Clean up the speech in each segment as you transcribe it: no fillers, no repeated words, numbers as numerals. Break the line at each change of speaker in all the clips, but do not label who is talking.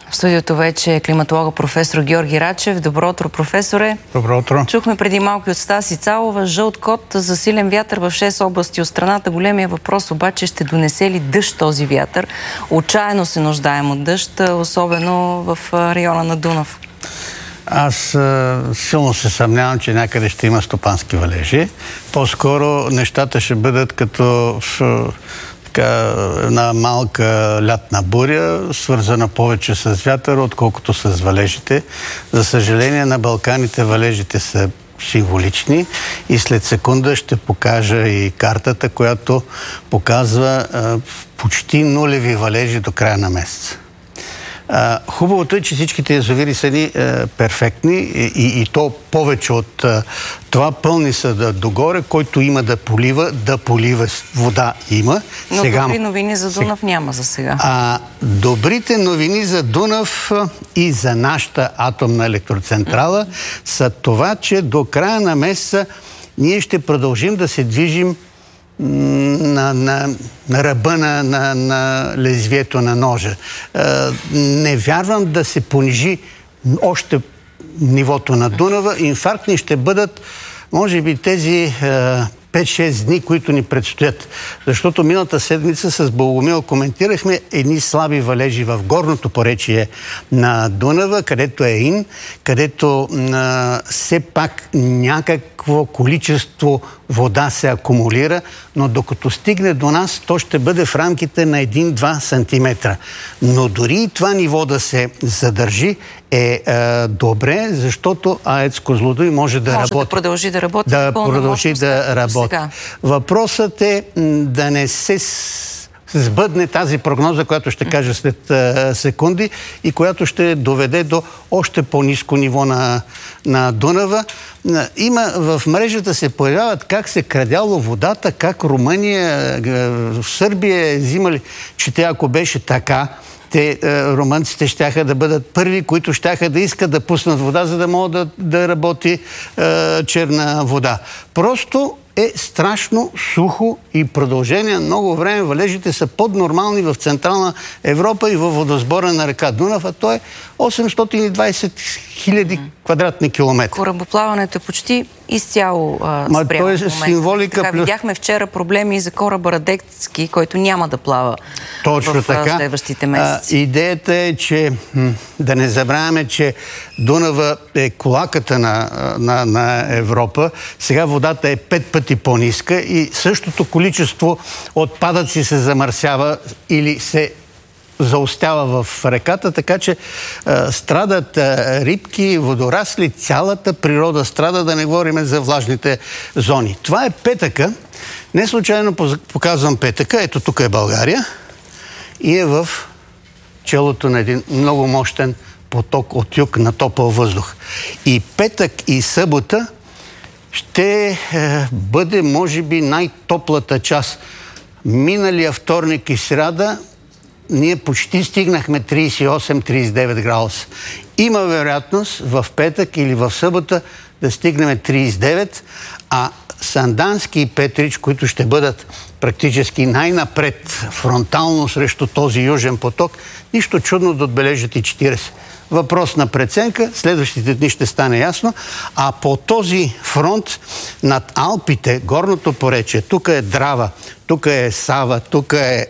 В студиото вече е климатолога професор Георги Рачев. Добро утро, професоре.
Добро утро.
Чухме преди малко от Стаси Цалова жълт код за силен вятър в 6 области от страната. Големия въпрос обаче, ще донесе ли дъжд този вятър? Отчаяно се нуждаем от дъжд, особено в района на Дунав.
Аз силно се съмнявам, че някъде ще има стопански валежи. По-скоро нещата ще бъдат като една малка лятна буря, свързана повече с вятъра, отколкото с валежите. За съжаление, на Балканите валежите са символични и след секунда ще покажа и картата, която показва почти нулеви валежи до края на месеца. Хубавото е, че всичките язовири са ни перфектни и то повече от това. Пълни са догоре, който има да полива вода има.
Но сега, добри новини за Дунав няма за сега.
Добрите новини за Дунав и за нашата атомна електроцентрала са това, че до края на месеца ние ще продължим да се движим на ръба на лезвието на ножа. Не вярвам да се понижи още нивото на Дунава. Инфарктни ще бъдат, може би, тези 5-6 дни, които ни предстоят. Защото миналата седмица с Богомил коментирахме едни слаби валежи в горното поречие на Дунава, където е Ин, където все пак някакво количество вода се акумулира, но докато стигне до нас, то ще бъде в рамките на 1-2 сантиметра. Но дори и това ниво да се задържи е добре, защото АЕЦ Козлодуй може да работи.
Да продължи да работи.
Да продължи да работи. Въпросът е да не се сбъдне тази прогноза, която ще кажа след секунди и която ще доведе до още по-ниско ниво на Дунава. В мрежата се появяват как се крадяло водата, как Румъния, Сърбия взимали, че те, ако беше така, румънците щяха да бъдат първи, които щяха да искат да пуснат вода, за да могат да работи черна вода. Просто е страшно сухо и продължение на много време валежите са поднормални в Централна Европа и във водосбора на река Дунав, а то е 820 000 квадратни километра.
Корабоплаването е почти изцяло спрямо в момента.
Символика.
Видяхме вчера проблеми за кораба Радецки, който няма да плава в следващите месеци.
Идеята е, че да не забравяме, че Дунава е колаката на Европа. Сега водата е 5 пъти по-ниска и същото количество отпадъци се замърсява или се заостява в реката, така че страдат рибки, водорасли, цялата природа страда, да не говорим за влажните зони. Това е петъка. Не случайно показвам петъка. Ето тук е България и е в челото на един много мощен поток от юг на топъл въздух. И петък и събота ще бъде, може би, най-топлата част. Миналия вторник и сряда ние почти стигнахме 38-39 градуса. Има вероятност в петък или в събота да стигнем 39, а Сандански и Петрич, които ще бъдат практически най-напред фронтално срещу този южен поток, нищо чудно да отбележат и 40. Въпрос на преценка, следващите дни ще стане ясно, а по този фронт над Алпите, горното поречие, тук е Драва, тук е Сава, тук е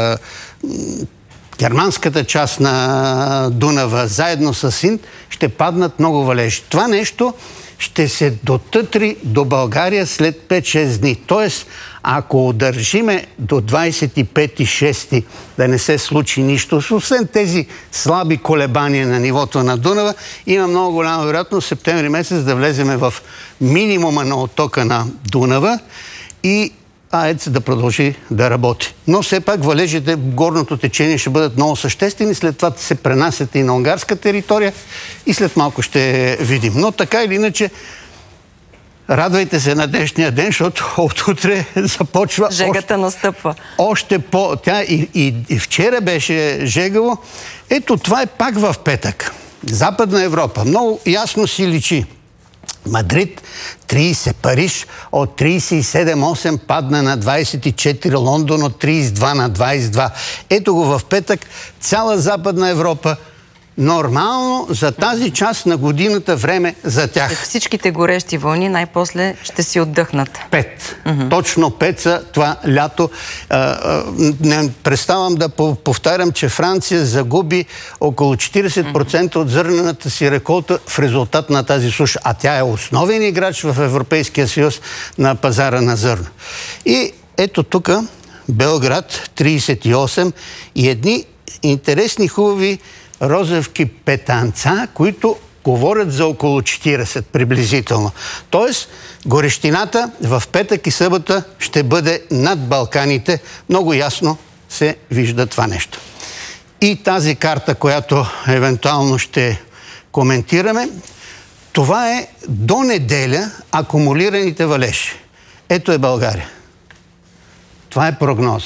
германската част на Дунава, заедно с Син, ще паднат много валежи. Това нещо ще се дотътри до България след 5-6 дни. Тоест, ако удържиме до 25-6 да не се случи нищо, освен тези слаби колебания на нивото на Дунава, има много голяма вероятност септември месец да влеземе в минимума на оттока на Дунава и АЕЦ да продължи да работи. Но все пак валежите в горното течение ще бъдат много съществени, след това се пренасят и на унгарска територия и след малко ще видим. Но така или иначе, радвайте се на днешния ден, защото от утре започва...
Жегата настъпва.
Още по... Тя и вчера беше жегаво. Ето това е пак в петък. Западна Европа. Много ясно си личи. Мадрид 30, Париж от 37,8 падна на 24, Лондон от 32 на 22. Ето го в петък, цяла Западна Европа нормално за тази част на годината време за тях.
След всичките горещи вълни най-после ще си отдъхнат.
5. Точно 5 са това лято. Не преставам да повтарям, че Франция загуби около 40% от зърнената си реколта в резултат на тази суша. А тя е основен играч в Европейския съюз на пазара на зърно. И ето тук Белград 38 и едни интересни, хубави розовки петанца, които говорят за около 40 приблизително. Тоест, горещината в петък и събота ще бъде над Балканите. Много ясно се вижда това нещо. И тази карта, която евентуално ще коментираме, това е до неделя акумулираните валежи. Ето е България. Това е прогноза.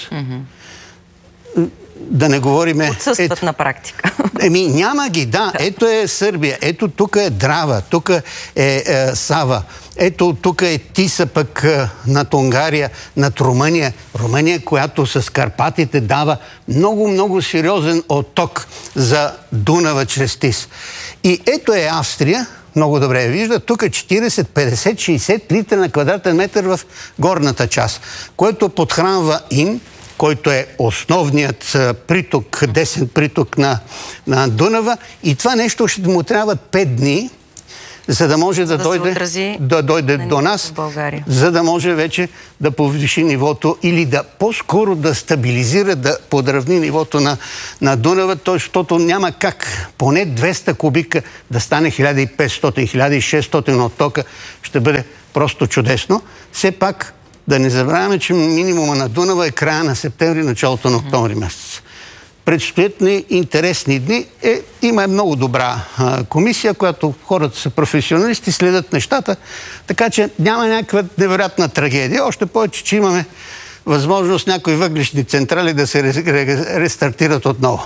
Да не говориме...
Отсъстват на практика.
Няма ги, да. Ето е Сърбия, ето тук е Драва, тук е Сава, ето тук е Тиса пък над Унгария, над Румъния. Румъния, която с Карпатите дава много сериозен отток за Дунава чрез Тис. И ето е Австрия, много добре я вижда, тук е 40, 50, 60 литра на квадратен метър в горната част, което подхранва Ин, който е основният приток, десен приток на Дунава. И това нещо ще му трябват 5 дни, за да може да дойде до нас, за да може вече да повиши нивото или да по-скоро да стабилизира, да подравни нивото на Дунава, защото няма как поне 200 кубика да стане 1500-1600 оттока. Ще бъде просто чудесно. Все пак да не забравяме, че минимума на Дунава е края на септември, началото на октомври месец. Предстоят ни интересни дни. Има много добра комисия, която хората са професионалисти, следят нещата, така че няма някаква невероятна трагедия. Още повече, че имаме възможност някои въглищни централи да се рестартират отново.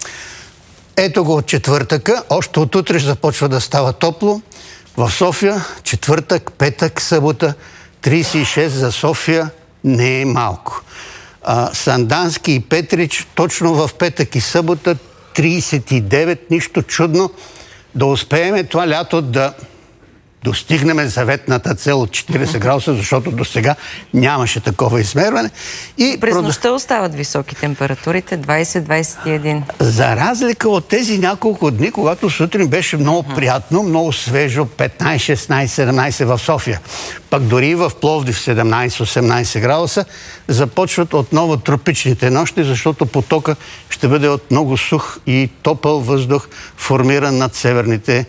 Ето го от четвъртъка. Още от утре започва да става топло. В София четвъртък, петък, събота 36 за София не е малко. Сандански и Петрич точно в петък и събота 39, нищо чудно да успеем това лято да достигнем заветната цел от 40 градуса, защото до сега нямаше такова измерване. И
през нощта остават високи температурите, 20-21.
За разлика от тези няколко дни, когато сутрин беше много приятно, много свежо, 15, 16, 17 в София. Пък дори в Пловдив 17-18 градуса започват отново тропичните нощи, защото потока ще бъде от много сух и топъл въздух, формиран над северните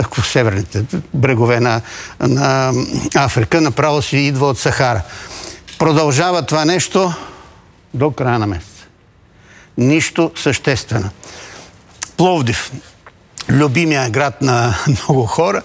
брегове на Африка, направо си идва от Сахара. Продължава това нещо до края на месеца. Нищо съществено. Пловдив, любимия град на много хора,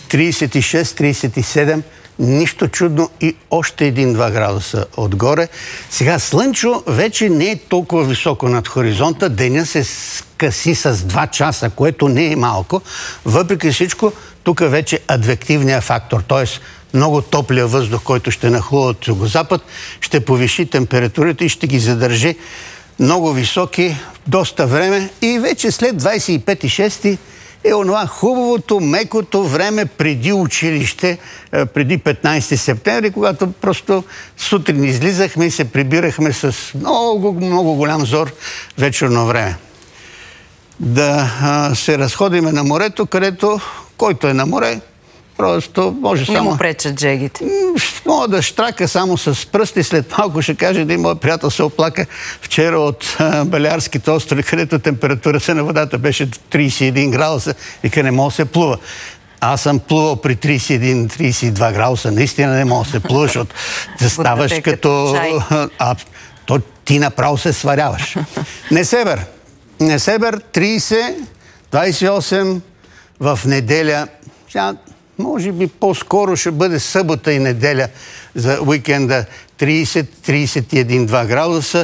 36-37, нищо чудно и още 1-2 градуса отгоре. Сега Слънчо вече не е толкова високо над хоризонта, деня се скъси с 2 часа, което не е малко. Въпреки всичко, тук вече адвективният фактор, т.е. много топлия въздух, който ще нахлува от югозапад, ще повиши температурите и ще ги задържи много високи доста време и вече след 25-6 е онова хубавото, мекото време преди училище, преди 15 септември, когато просто сутрин излизахме и се прибирахме с много голям зор вечерно време. Да се разходиме на морето, където който е на море, просто може само...
Не му пречат джегите.
Мога да штрака само с пръсти. След малко ще каже, един мой приятел се оплака вчера от Балеарските острови, където температурата на водата беше 31 градуса и къде не мога да се плува. Аз съм плувал при 31-32 градуса. Наистина не мога да се плува, защото ставаш като... То ти направо се сваряваш. Несебър 30, 28 в неделя. Сега, може би по-скоро ще бъде събота и неделя за уикенда 30-31-2 градуса.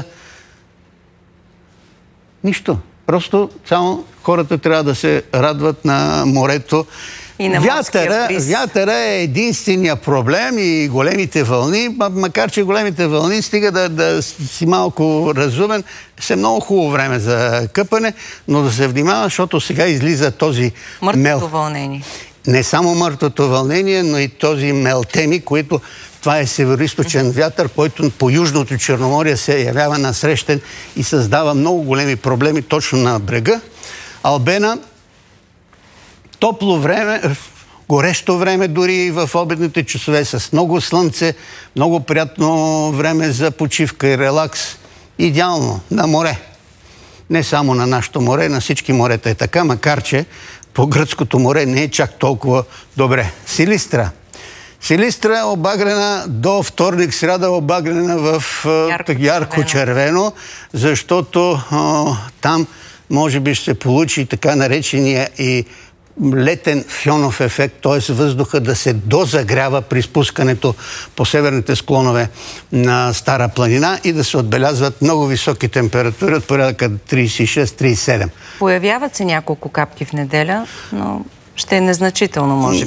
Нищо. Просто само хората трябва да се радват на морето.
И на морския бриз.
Вятъра е единствения проблем и големите вълни, макар че големите вълни стига да си малко разумен, е много хубаво време за къпане, но да се внимава, защото сега излиза този
мъртвото вълнение.
Не само мъртвото вълнение, но и този мелтеми, който това е североизточен вятър, който по Южното Черноморие се явява насрещен и създава много големи проблеми точно на брега. Албена, топло време, горещо време дори в обедните часове, с много слънце, много приятно време за почивка и релакс. Идеално на море. Не само на нашето море, на всички морета е така, макар че по Гръцкото море не е чак толкова добре. Силистра. Силистра е обагрена до вторник, сряда обагрена в ярко-червено, защото там може би ще се получи така наречения и летен фьонов ефект, т.е. въздуха да се дозагрява при спускането по северните склонове на Стара планина и да се отбелязват много високи температури от порядъка 36-37.
Появяват се няколко капки в неделя, но ще е незначително, може би.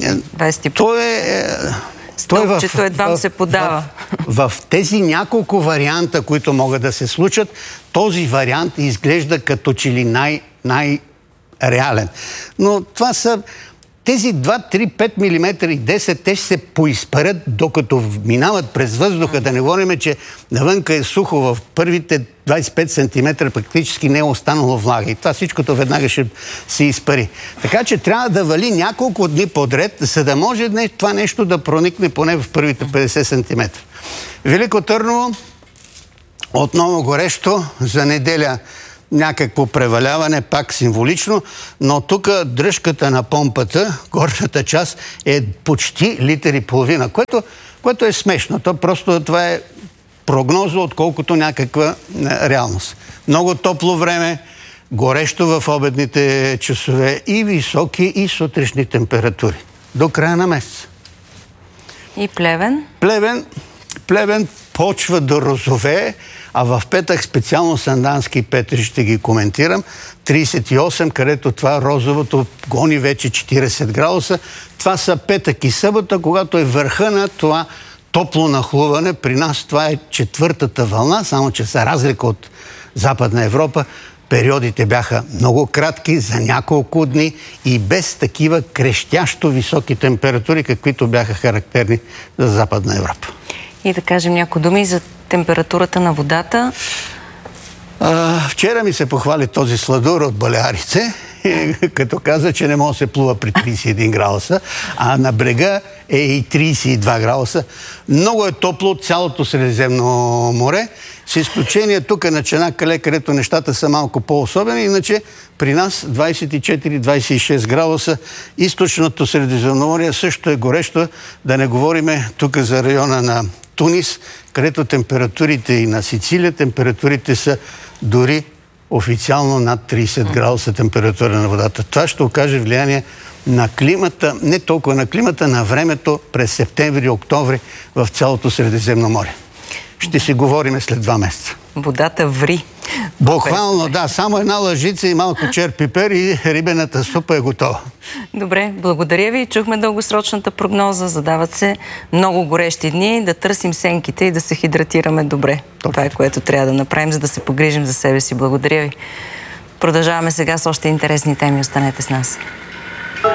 25. Стълбчето едва се подава.
В тези няколко варианта, които могат да се случат, този вариант изглежда като че ли най-реален. Но това са тези 2, 3, 5 мм и 10, те ще се поизпарят, докато минават през въздуха. Да не говорим, че навънка е сухо, в първите 25 см практически не е останало влага. И това всичкото веднага ще се изпари. Така че трябва да вали няколко дни подред, за да може това нещо да проникне поне в първите 50 см. Велико Търново, отново горещо, за неделя някакво преваляване, пак символично, но тук дръжката на помпата, горната част, е почти литър и половина, което е смешно. Това е прогноза, отколкото някаква реалност. Много топло време, горещо в обедните часове и високи и сутрешни температури. До края на месеца.
И Плевен?
Плевен почва да розовее, а в петък специално Сандански и Петри ще ги коментирам. 38, където това розовото гони вече 40 градуса. Това са петък и събота, когато е върха на това топло нахлуване. При нас това е четвъртата вълна, само че за разлика от Западна Европа, периодите бяха много кратки, за няколко дни и без такива крещящо високи температури, каквито бяха характерни за Западна Европа.
И да кажем някои думи за температурата на водата.
Вчера ми се похвали този сладур от Балеарите, като каза, че не може да се плува при 31 градуса, а на брега е и 32 градуса. Много е топло от цялото Средиземно море, с изключение тук на Чанаккале, където нещата са малко по-особени, иначе при нас 24-26 градуса. Източното Средиземноморие също е горещо, да не говориме тук за района на Тунис, където температурите и на Сицилия, температурите са дори официално над 30 градуса температура на водата. Това ще окаже влияние на климата, не толкова на климата, на времето през септември и октомври в цялото Средиземно море. Ще си говорим след 2 месеца.
Водата ври.
Буквално, да. Само една лъжица и малко чер пипер и рибената супа е готова.
Добре, благодаря ви. Чухме дългосрочната прогноза. Задават се много горещи дни. Да търсим сенките и да се хидратираме добре. Това е, което трябва да направим, за да се погрижим за себе си. Благодаря ви. Продължаваме сега с още интересни теми. Останете с нас.